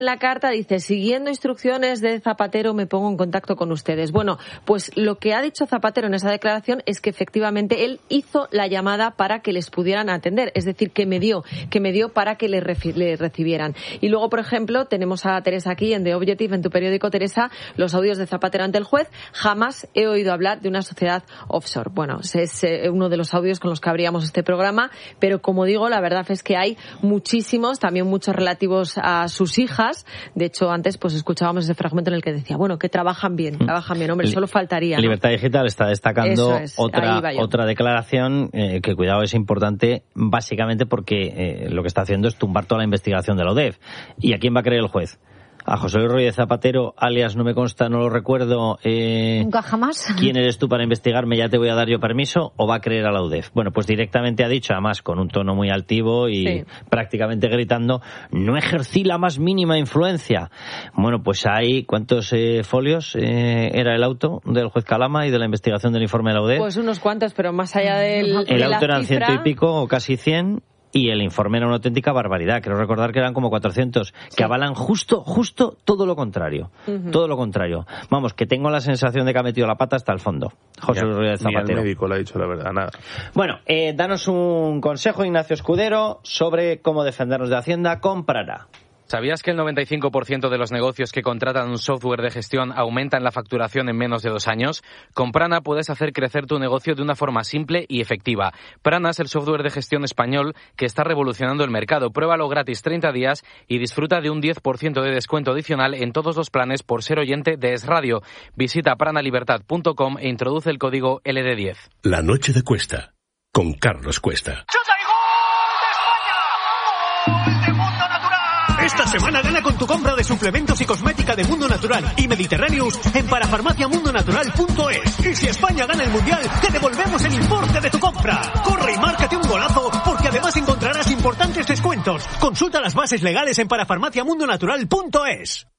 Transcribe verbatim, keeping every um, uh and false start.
la carta dice, siguiendo instrucciones de Zapatero me pongo en contacto con ustedes. Bueno, pues lo que ha dicho Zapatero en esa declaración es que efectivamente él hizo la llamada para que les pudieran atender, es decir, que me dio, que me dio para que le, refi- le recibieran. Y luego, por ejemplo, tenemos a Teresa aquí en The Objective, en tu periódico, Teresa, los audios de Zapatero ante el juez. Jamás he oído hablar de una sociedad offshore. Bueno, es eh, uno de los audios con los que abríamos este programa, pero como digo, la verdad es que hay muchísimos, también muchos relativos a sus hijas. De hecho, antes pues escuchábamos ese fragmento en el que decía, bueno, que trabajan bien, trabajan bien, hombre, solo faltaría, ¿no? Libertad Digital está destacando es, otra otra declaración eh, que, cuidado, es importante, básicamente porque eh, lo que está haciendo es tumbar toda la investigación de la U D E F. ¿Y a quién va a creer el juez? A José Luis Rodríguez Zapatero, alias no me consta, no lo recuerdo. Eh, Nunca jamás. ¿Quién eres tú para investigarme? Ya te voy a dar yo permiso. ¿O va a creer a la U D E F? Bueno, pues directamente ha dicho, además con un tono muy altivo y sí, prácticamente gritando, no ejercí la más mínima influencia. Bueno, pues hay, ¿cuántos eh, folios eh, era el auto del juez Calama y de la investigación del informe de la U D E F? Pues unos cuantos, pero más allá del... El de auto eran cifra... ciento y pico o casi cien. Y el informe era una auténtica barbaridad. Creo recordar que eran como cuatrocientos, sí, que avalan justo, justo todo lo contrario. Uh-huh. Todo lo contrario. Vamos, que tengo la sensación de que ha metido la pata hasta el fondo. José Luis Rodríguez Zapatero. Ni el médico le ha dicho la verdad, nada. Bueno, eh, danos un consejo, Ignacio Escudero, sobre cómo defendernos de Hacienda con Prana. ¿Sabías que el noventa y cinco por ciento de los negocios que contratan un software de gestión aumentan la facturación en menos de dos años? Con Prana puedes hacer crecer tu negocio de una forma simple y efectiva. Prana es el software de gestión español que está revolucionando el mercado. Pruébalo gratis treinta días y disfruta de un diez por ciento de descuento adicional en todos los planes por ser oyente de Es Radio. Visita pranalibertad punto com e introduce el código L D diez. La noche de Cuesta, con Carlos Cuesta. Esta semana gana con tu compra de suplementos y cosmética de Mundo Natural y Mediterráneos en parafarmacia mundo natural punto es. Y si España gana el Mundial, te devolvemos el importe de tu compra. Corre y márcate un golazo, porque además encontrarás importantes descuentos. Consulta las bases legales en parafarmacia mundo natural punto es.